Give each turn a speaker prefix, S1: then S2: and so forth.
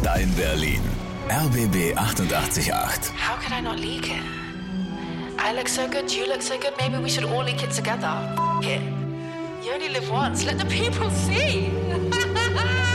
S1: Dein Berlin. RBB 88.8.
S2: How could I not leak it? I look so good, you look so good, maybe we should all leak it together. F*** it. You only live once, let the people see.